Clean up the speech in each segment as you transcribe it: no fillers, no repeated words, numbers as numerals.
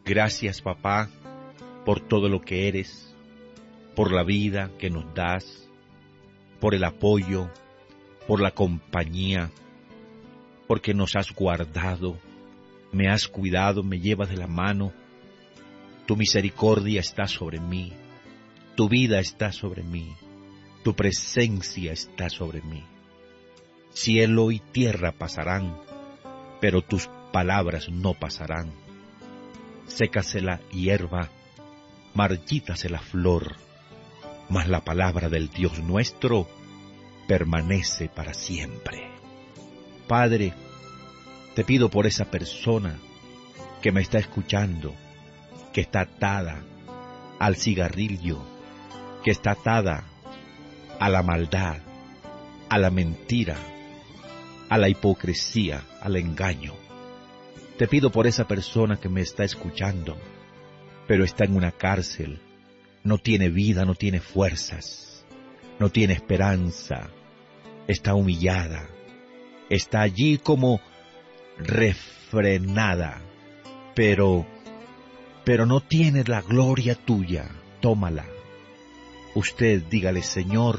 Gracias, papá, por todo lo que eres, por la vida que nos das, por el apoyo, por la compañía, porque nos has guardado, me has cuidado, me llevas de la mano. Tu misericordia está sobre mí, tu vida está sobre mí, tu presencia está sobre mí. Cielo y tierra pasarán, pero tus palabras no pasarán. Sécase la hierba, marchítase la flor, mas la palabra del Dios nuestro permanece para siempre. Padre, te pido por esa persona que me está escuchando, que está atada al cigarrillo, que está atada a la maldad, a la mentira, a la hipocresía, al engaño. Te pido por esa persona que me está escuchando, pero está en una cárcel, no tiene vida, no tiene fuerzas, no tiene esperanza, está humillada, está allí como refrenada, pero no tiene la gloria tuya. Tómala. Usted dígale: Señor,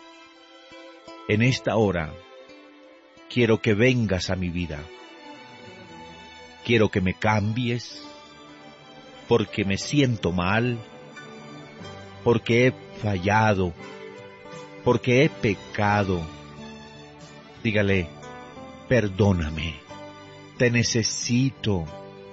en esta hora quiero que vengas a mi vida. Quiero que me cambies, porque me siento mal, porque he fallado, porque he pecado. Dígale: perdóname, te necesito,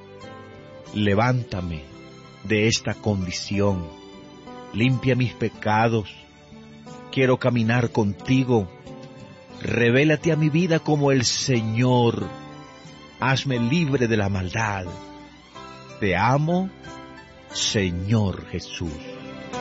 levántame de esta condición, limpia mis pecados, quiero caminar contigo, revélate a mi vida como el Señor, hazme libre de la maldad. Te amo, Señor Jesús.